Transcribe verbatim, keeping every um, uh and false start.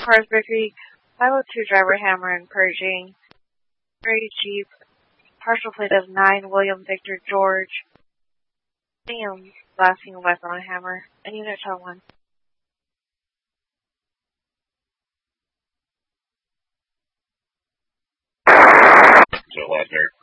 Cars Victory, five oh two driver Hammer and purging. Three Jeep, partial plate of nine William Victor George. Damn, blasting a weapon on Hammer. And unit tell one. So last there.